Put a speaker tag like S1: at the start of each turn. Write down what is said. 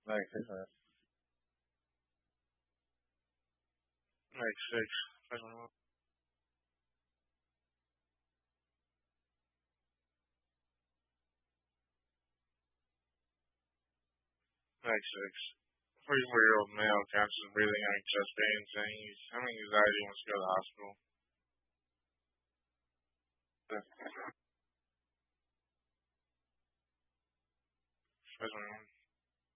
S1: Makes sense.
S2: Makes six. Makes six. 44-year-old male constant breathing having chest pain saying he's having anxiety and wants to go to the hospital. First one.